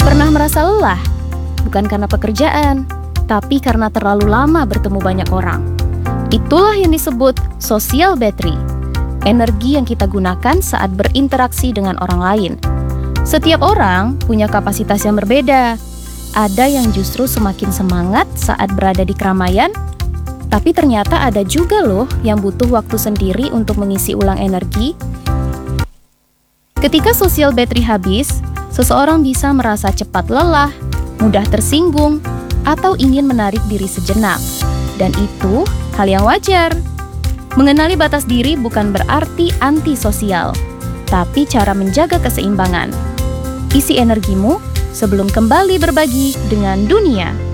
Pernah merasa lelah? Bukan karena pekerjaan, tapi karena terlalu lama bertemu banyak orang. Itulah yang disebut social battery, energi yang kita gunakan saat berinteraksi dengan orang lain. Setiap orang punya kapasitas yang berbeda. Ada yang justru semakin semangat saat berada di keramaian, tapi ternyata ada juga loh yang butuh waktu sendiri untuk mengisi ulang energi. Ketika social battery habis, seseorang bisa merasa cepat lelah, mudah tersinggung, atau ingin menarik diri sejenak. Dan itu hal yang wajar. Mengenali batas diri bukan berarti antisosial, tapi cara menjaga keseimbangan. Isi energimu sebelum kembali berbagi dengan dunia.